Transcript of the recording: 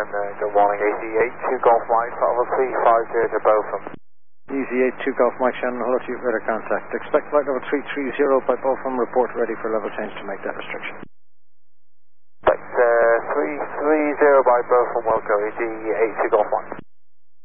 good morning, AZ82 Golf Mike, Alpha 350 to Botham. EZ82 Golf Mike Shannon, hello to you, radar contact. Expect flight level 330 by Botham, report ready for level change to make that restriction. Expect 330 by Botham, Wilco, AZ82 Golf Mike.